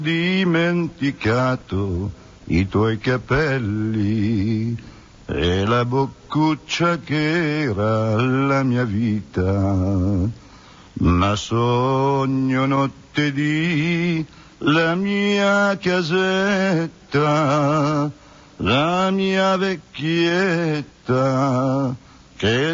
dimenticato i tuoi capelli e la boccuccia che era la mia vita, ma sogno notte di la mia casetta, la mia vecchietta che